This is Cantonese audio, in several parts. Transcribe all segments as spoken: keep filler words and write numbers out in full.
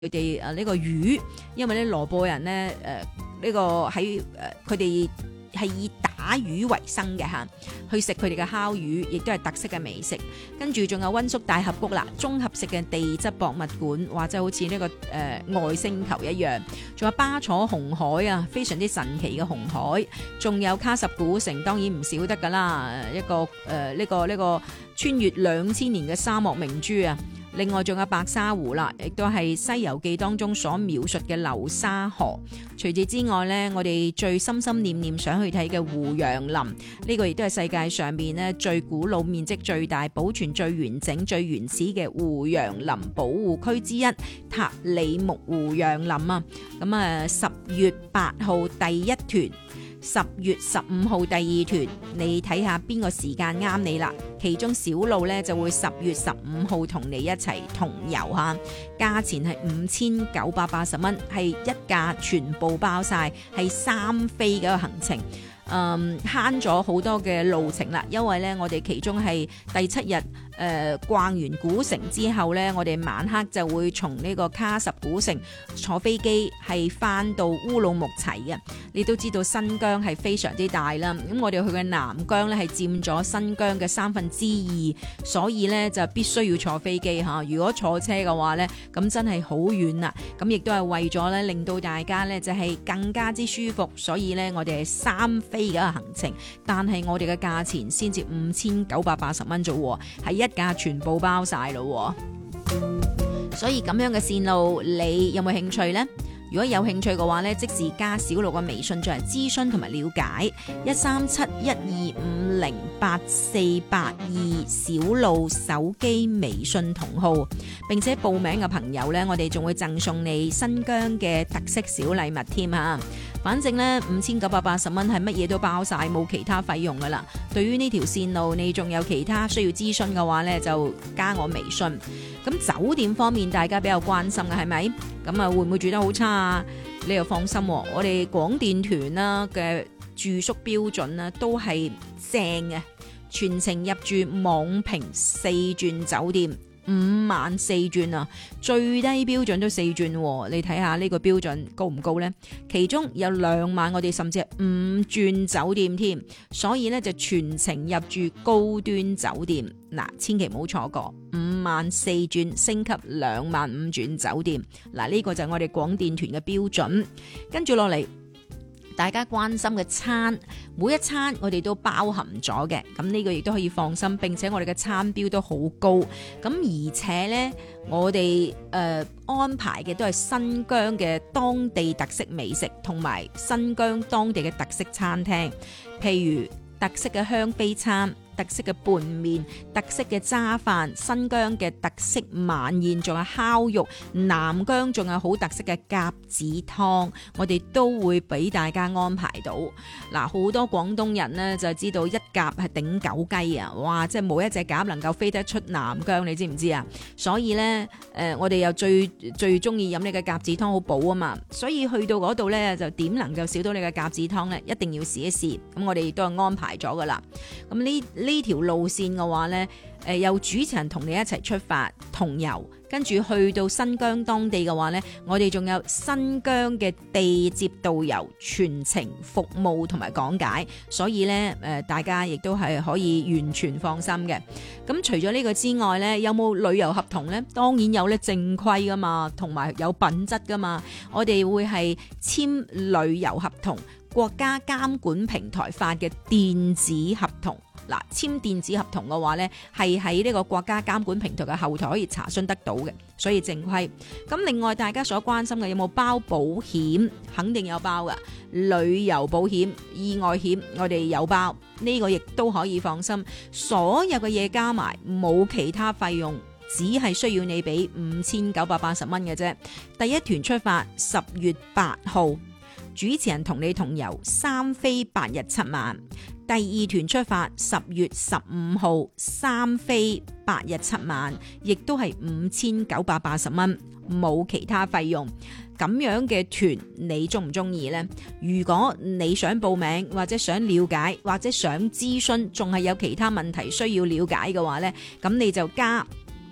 佢哋誒呢個魚，因為咧羅布人咧誒呢個喺誒佢哋係以打魚為生嘅嚇，去食佢哋嘅烤魚，亦都係特色嘅美食。跟住仲有溫宿大峽谷啦，綜合式嘅地質博物館，或者好似呢、這個誒、呃、外星球一樣。仲有巴楚紅海啊，非常之神奇嘅紅海。仲有卡什古城，當然唔少得噶啦，一個誒呢、呃這個呢、這個穿越兩千年嘅沙漠明珠啊！另外仲有白沙湖啦，亦都係《西遊記》當中所描述嘅流沙河。除此之外呢，我哋最心心念念想去睇嘅湖洋林，呢、這個亦都係世界上面呢最古老、面積最大、保存最完整、最原始嘅湖洋林保護區之一——塔里木湖洋林啊！咁啊，十月八號第一團，十月十五號第二團，你睇下邊個時間啱你啦。其中小路呢就會十月十五號同你一齊同遊嚇，價錢係五千九百八十蚊，係一架全部包晒，係三飛嘅行程。嗯，慳咗好多嘅路程啦，因為咧我哋其中係第七日誒、呃、逛完古城之後咧，我哋晚黑就會從呢個卡什古城坐飛機係翻到烏魯木齊嘅。你都知道新疆係非常之大啦，咁我哋去嘅南疆咧係佔咗新疆嘅三分之二，所以咧就必須要坐飛機嚇。如果坐車嘅話咧，咁真係好遠啦。咁亦都係為咗咧令到大家咧就係更加之舒服，所以咧我哋係三飛嘅行程，但係我哋嘅價錢先至五千九百八十蚊啫喎，係一架全部包晒咯。所以咁樣嘅線路，你有冇興趣呢？如果有興趣嘅話呢，即時加小路嘅微信進行諮詢同埋了解，一三七一二五零八四八二小路手機微信同號，並且報名嘅朋友呢，我哋仲會贈送你新疆嘅特色小禮物添啊！反正呢，五千九百八十蚊係乜嘢都包晒，冇其他費用噶啦。對於呢條線路，你仲有其他需要諮詢嘅話呢，就加我微信。咁酒店方面，大家比較關心嘅係咪？咁啊，會唔會住得好差啊？你又放心，我哋廣電團啦嘅住宿標準啦都係正嘅，全程入住網評四鑽酒店。五晚四鑽啊，最低標準都四鑽喎，你睇下呢個標準高唔高呢？其中有兩晚我哋甚至係五鑽酒店添，所以呢就全程入住高端酒店。嗱，千祈唔好錯過五晚四鑽升級兩晚五鑽酒店。嗱，呢個就係我哋廣電團嘅標準。跟住落嚟，大家關心嘅餐，每一餐我哋都包含咗嘅，咁呢個亦都可以放心，並且我哋嘅餐標都好高，咁而且呢，我哋誒、呃、安排嘅都係新疆嘅當地特色美食，同埋新疆當地嘅特色餐廳，譬如特色嘅香妃餐、特色嘅拌麵、特色嘅渣飯、新疆嘅特色晚宴，仲有烤肉，南疆仲有好特色嘅鴿子湯，我哋都會俾大家安排到。嗱，好多廣東人呢就知道一鴿係頂九雞啊！哇，即係冇一隻鴿能夠飛得出南疆，你知唔知啊？所以呢，誒、呃，我哋又最最中意飲呢個鴿子湯，好補啊嘛！所以去到嗰度呢，就點能夠少到你嘅鴿子湯呢？一定要試一試。咁我哋亦都係安排咗噶啦。咁呢呢條路線嘅話呢，誒，由主持人同你一齊出發同遊，跟住去到新疆當地嘅話呢，我哋仲有新疆嘅地接導遊全程服務同埋講解，所以呢，誒，大家亦都係可以完全放心嘅。咁除咗呢個之外呢，有冇旅遊合同呢？當然有咧，正規噶嘛，同埋有品質噶嘛。我哋會係簽旅遊合同，國家監管平台發嘅電子合同。嗱，簽電子合同嘅話呢，係喺呢個國家監管平台嘅後台可以查詢得到嘅，所以正規。咁另外大家所關心嘅有冇包保險？肯定有包噶，旅遊保險、意外險我哋有包，呢個亦都可以放心。所有嘅嘢加埋冇其他費用，只係需要你俾五千九百八十蚊嘅啫。第一團出發十月八號，主持人同你同遊三飛八日七晚。第二團出發十月十五號，三飛八日七晚，亦都係五千九百八十蚊，冇其他費用。咁樣嘅團你中唔中意呢？如果你想報名或者想了解或者想諮詢，仲係有其他問題需要了解嘅話呢，咁你就加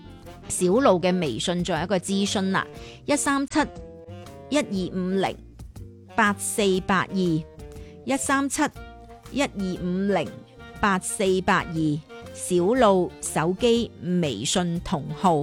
小路嘅微信作為一個諮詢啦，一三七一二五零八四八二，一三七一二五零八四八二，小路手機微信同號。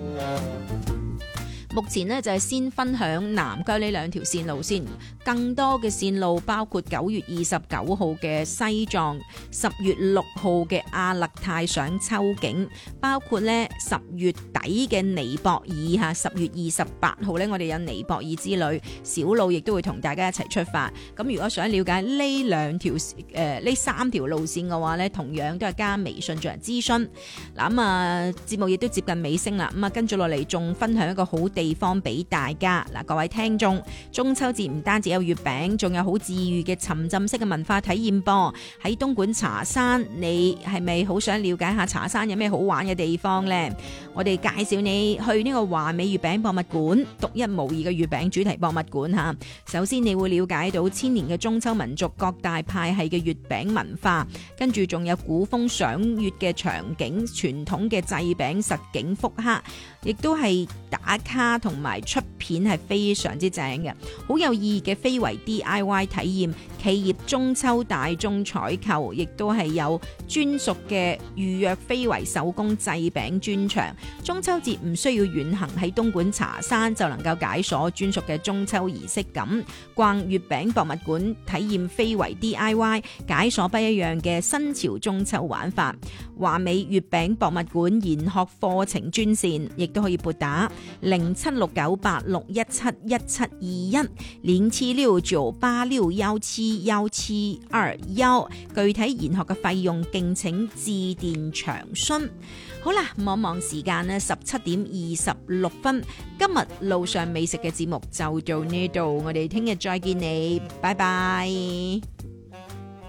目前呢，就係先分享南疆呢兩條線路先，更多嘅線路包括九月二十九號嘅西藏，十月六號嘅阿勒泰上秋景，包括呢十月底嘅尼泊爾嚇，十月二十八號呢，我哋有尼泊爾之旅，小路亦都會同大家一齊出發。咁如果想了解呢兩條誒呢三條路線嘅話呢，同樣都係加微信進行諮詢。嗱咁啊，節目亦都接近尾聲啦，咁啊跟住落嚟仲分享一個好地方俾大家嗱，各位聽眾，中秋節唔單止有月餅，仲有好治愈嘅沉浸式嘅文化體驗噃。喺東莞茶山，你係咪好想了解下茶山有咩好玩嘅地方呢？我哋介紹你去呢個華美月餅博物館，獨一無二嘅月餅主題博物館吓。首先你會了解到千年嘅中秋民族各大派系嘅月餅文化，跟住仲有古風賞月嘅場景，傳統嘅製餅實景復刻，亦都係打卡同埋出片係非常之正嘅，好有意義嘅非遺 D I Y 體驗，企業中秋大宗採購，亦都係有專屬嘅預約非遺手工製餅專場。中秋節唔需要遠行，喺東莞茶山就能夠解鎖專屬嘅中秋儀式感，逛月餅博物館，體驗非遺 D I Y， 解鎖不一樣嘅新潮中秋玩法。華美月餅博物館研學課程專線，亦都可以撥打零七六九八六一七一七二一，零七六九八六幺七幺七二一，具體研學嘅費用敬請致電詳詢。好啦，望望時間呢，十七點二十六分，今日路上美食嘅節目就到呢度，我哋聽日再見你，拜拜。